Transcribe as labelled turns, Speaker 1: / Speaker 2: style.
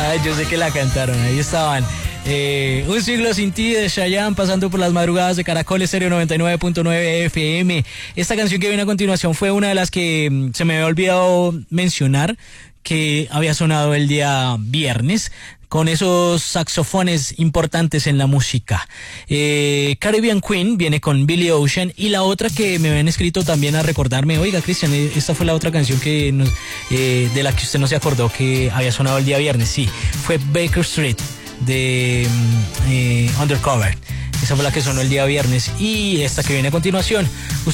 Speaker 1: Ay, yo sé que la cantaron, ahí estaban. Un siglo sin ti de Chayanne, pasando por las madrugadas de Caracol Estéreo 99.9 FM. Esta canción que viene a continuación fue una de las que se me había olvidado mencionar, que había sonado el día viernes, con esos saxofones importantes en la música. Caribbean Queen viene con Billy Ocean, y la otra que me habían escrito también a recordarme, oiga, Cristian, esta fue la otra canción que de la que usted no se acordó que había sonado el día viernes. Sí, fue Baker Street de Undercover. Esa fue la que sonó el día viernes, y esta que viene a continuación.